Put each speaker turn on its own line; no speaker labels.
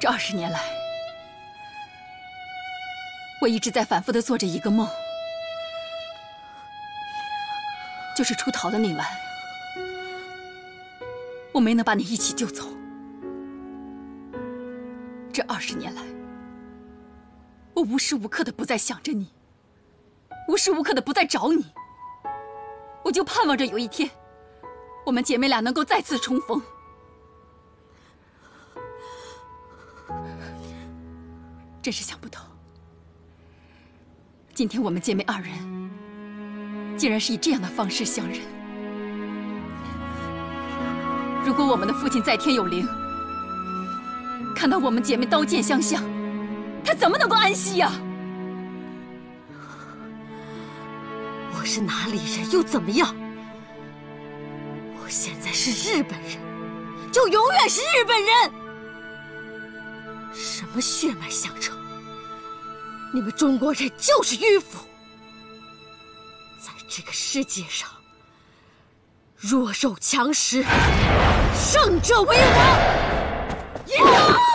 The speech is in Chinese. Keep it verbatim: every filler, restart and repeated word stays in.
这二十年来，我一直在反复的做着一个梦，就是出逃的那晚，我没能把你一起救走。这二十年来，我无时无刻的不在想着你，无时无刻的不在找你，我就盼望着有一天，我们姐妹俩能够再次重逢。真是想不到，今天我们姐妹二人，竟然是以这样的方式相认。如果我们的父亲在天有灵，看到我们姐妹刀剑相向，他怎么能够安息呀？
我是哪里人又怎么样？我现在是日本人，就永远是日本人。什么血脉相承？你们中国人就是迂腐。在这个世界上，弱肉强食，胜者为王。